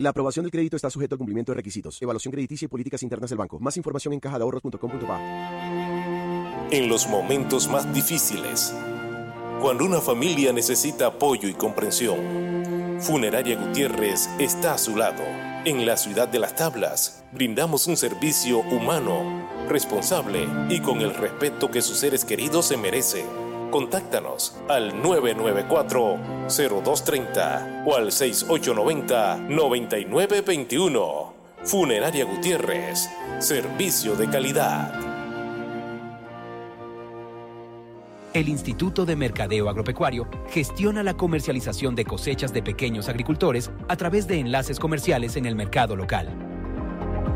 La aprobación del crédito está sujeto al cumplimiento de requisitos, evaluación crediticia y políticas internas del banco. Más información en cajadahorros.com.pa. En los momentos más difíciles, cuando una familia necesita apoyo y comprensión, Funeraria Gutiérrez está a su lado. En la ciudad de Las Tablas, brindamos un servicio humano, responsable y con el respeto que sus seres queridos se merecen. Contáctanos al 994-0230 o al 6890-9921. Funeraria Gutiérrez, servicio de calidad. El Instituto de Mercadeo Agropecuario gestiona la comercialización de cosechas de pequeños agricultores a través de enlaces comerciales en el mercado local.